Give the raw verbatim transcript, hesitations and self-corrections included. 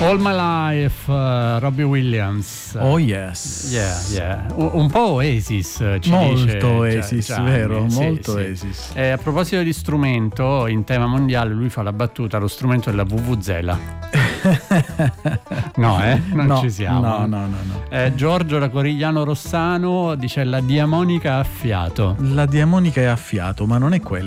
All My Life, uh, Robbie Williams. Oh yes. Yeah, yeah. Un, un po' Oasis, ci molto dice Oasis, Gianni, vero? sì, molto sì. Oasis. E a proposito di strumento, in tema mondiale lui fa la battuta, lo strumento è la vuvuzela. No, eh? Non no, ci siamo. No, no, no, no. Eh, Giorgio da Corigliano Rossano dice la diamonica a fiato. La diamonica è a fiato, ma non è quella.